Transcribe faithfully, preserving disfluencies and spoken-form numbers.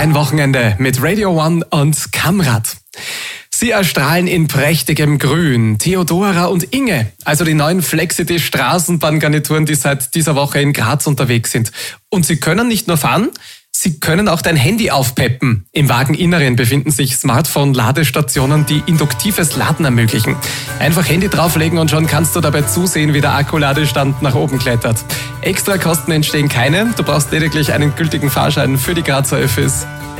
Dein Wochenende mit Radio One und Kamrad. Sie erstrahlen in prächtigem Grün. Theodora und Inge, also die neuen Flexity-Straßenbahngarnituren, die seit dieser Woche in Graz unterwegs sind. Und sie können nicht nur fahren, sie können auch dein Handy aufpeppen. Im Wageninneren befinden sich Smartphone-Ladestationen, die induktives Laden ermöglichen. Einfach Handy drauflegen und schon kannst du dabei zusehen, wie der Akkuladestand nach oben klettert. Extra Kosten entstehen keine, du brauchst lediglich einen gültigen Fahrschein für die Grazer Öffis.